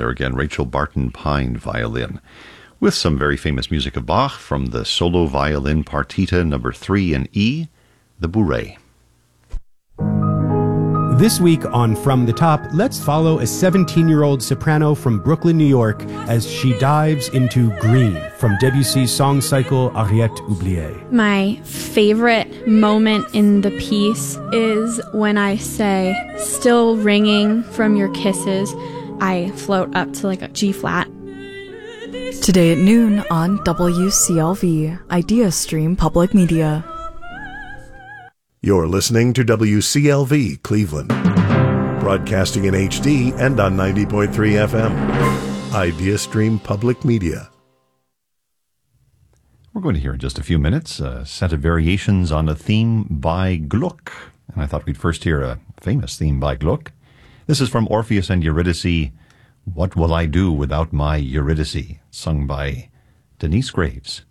there again, Rachel Barton Pine violin, with some very famous music of Bach from the Solo Violin Partita No. 3 in E, the Bourrée. This week on From the Top, let's follow a 17-year-old soprano from Brooklyn, New York, as she dives into Green from Debussy's song cycle Ariette Oubliée. My favorite moment in the piece is when I say, "Still ringing from your kisses," I float up to like a G flat. Today at noon on WCLV, Idea Stream Public Media. You're listening to WCLV Cleveland, broadcasting in HD and on 90.3 FM. Idea Stream Public Media. We're going to hear in just a few minutes a set of variations on a theme by Gluck. And I thought we'd first hear a famous theme by Gluck. This is from Orpheus and Eurydice, "What Will I Do Without My Eurydice?" sung by Denise Graves.